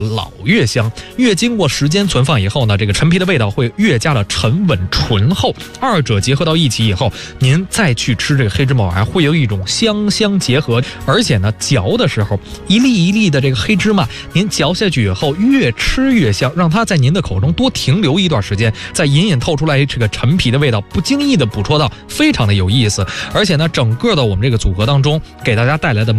老越香，越经过时间存放以后呢，这个陈皮的味道会越加的沉稳醇厚，二者结合到一起以后，您再去吃这个黑芝麻丸，会有一种香香结合，而且呢，嚼的时候一粒一粒的这个黑芝麻，您嚼下去以后越吃越香，让它在您的口中多停留一段时间，再隐隐透出来这个陈皮的味道，不经意的捕捉到，非常的有意思。而且呢，整个的我们这个组合当中，给大家带来的